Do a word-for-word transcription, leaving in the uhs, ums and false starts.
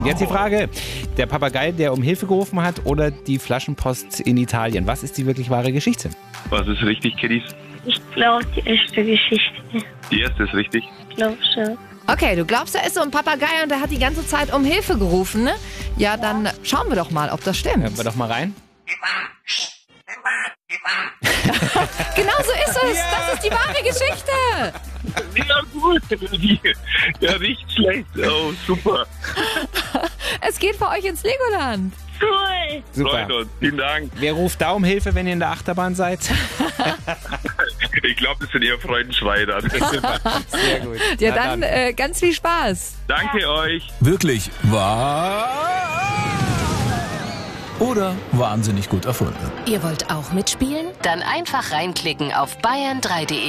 Jetzt die Frage, der Papagei, der um Hilfe gerufen hat oder die Flaschenpost in Italien? Was ist die wirklich wahre Geschichte? Was ist richtig, Kiddies? Ich glaube, die erste Geschichte. Die erste ist richtig. Ich glaube schon. Okay, du glaubst, er ist so ein Papagei und er hat die ganze Zeit um Hilfe gerufen, ne? Ja, dann schauen wir doch mal, ob das stimmt. Hören wir doch mal rein. Genau so ist es. Ja. Das ist die wahre Geschichte. Ja, gut. Ja, nicht schlecht. Oh, super. Es geht für euch ins Legoland. Cool. Super. Freut uns. Vielen Dank. Wer ruft da um Hilfe, wenn ihr in der Achterbahn seid? Ich glaube, das sind eher Freudenschweine dann. Super. Sehr gut. Ja, Na dann äh, ganz viel Spaß. Danke euch. Wirklich wahr? Oder wahnsinnig gut erfunden? Ihr wollt auch mitspielen? Dann einfach reinklicken auf bayern drei punkt de.